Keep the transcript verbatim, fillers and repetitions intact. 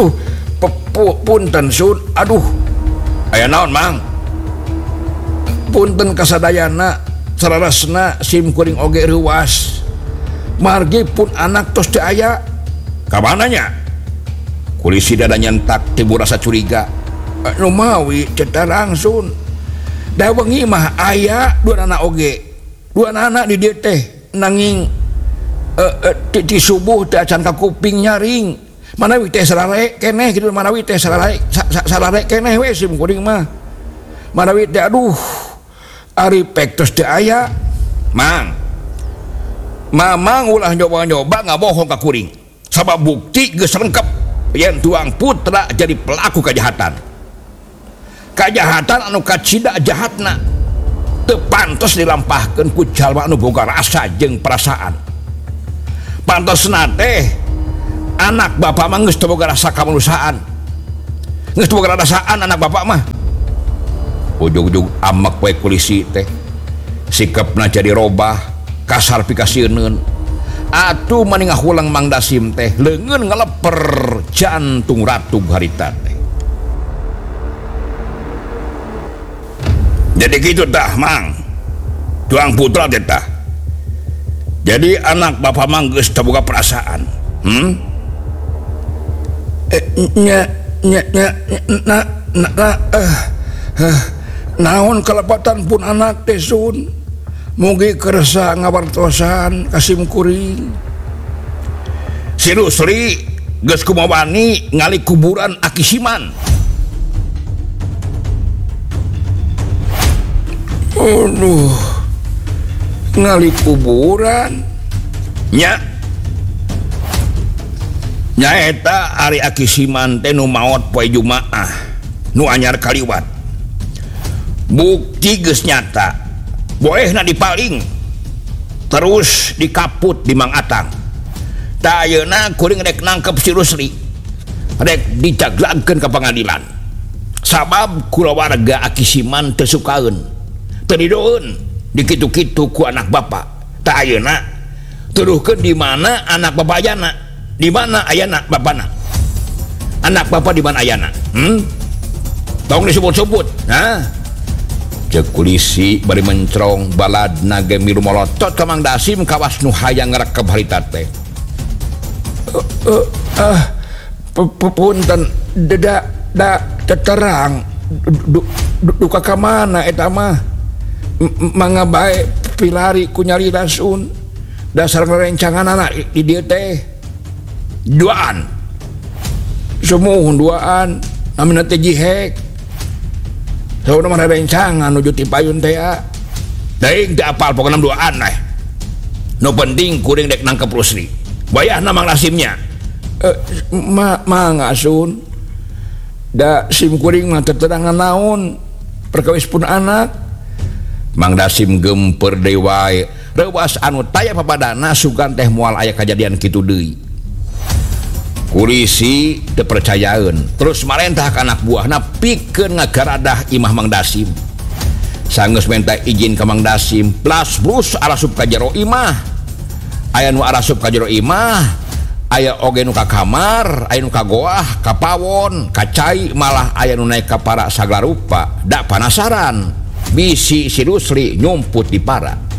aduh punten Sun aduh aya naon Mang punten kasadayana sararasna sim kuring oge ruas margi pun anak tos teu aya ka mananya kulisi dada nyentak timbul rasa curiga nu mawi cetar langsung da wengi mah aya dua anak oge dua anak di dieu teh nanging uh, uh, di, di subuh teh acan ka kuping nyaring manawi teh sarare keneh gitu manawi teh sarare sarare keneh we sim kuring mah manawi teh aduh ari pek tos teu aya Mang mamang ulah nyoba-nyoba ngabohong ka kuring sabab bukti geus lengkep yen tuang putra jadi pelaku kejahatan kejahatan anu kacida jahatna teu pantos dilampahkeun ku jalma anu boga rasa jeung perasaan pantosna teh anak bapak mah geus teu boga rasa kamanusiaan geus teu boga rasaan anak bapak mah ujug-ujug amek we kulisi teh sikapna jadi robah kasar pikasieun atuh mani ngahulang Mang Dasim teh leungeun ngaleper jantung ratu harita teh jadi gitu tah Mang tuang putra teh tah jadi anak bapak Mang geus teu boga perasaan hmm eh, nya nya nya na na na eh, eh, naon kalepatan pun anak teh Sun mugi kersa ngawartosan kasim kuring si Rusli geus kumaha wani ngali kuburan Aki Siman aduh ngali kuburan nya nya eta ari Aki Siman teh nu maot poe Jumaah nu anyar kaliwat bukti geus nyata boehna dipaling terus dikaput di Mang Atang ta ayeuna kuring rek nangkep si Rusli rek dicaglakeun ka pangadilan sabab kulawarga Aki Siman teu sukaeun teu didoeun dikitu-kitu ku anak bapak ta ayeuna tuduhkeun di mana anak bapakna di mana ayana bapana anak bapak di mana ayana hmm tong disebut-sebut ha cek kulisi bari mencrong balad nage milu molotot ka Mang Dasim kawas nu hayang ngarekep harita teh ah punten da da terang duka ka mana eta mah mangga bae pilari ku nyari Sun dasar ngarencanganana di dieu teh duaan semuhun duaan namina teh jihek saudara mana rencangan nuju ti payun teh daing teu apal pokona duaan teh nu penting kuring dek nangkep Rusli bayahna Mang Dasimnya eh, ma mangga Sun da sim kuring mah teu terangan naon perkawis pun anak Mang Dasim gemper deui wae reuwas anu taya papadana sugan teh moal aya kajadian kitu deui kulisi teu percayaeun terus marentah ka anak buahna pikeun ngagaradah imah Mang Dasim sanggeus minta izin ka Mang Dasim plus blus arasup ka jero imah aya nu arasup ka jero imah aya oge nu ka kamar aya nu ka goah ka pawon ka cai malah aya nu naik ka para sagala rupa da panasaran bisi si Rusli nyumput di para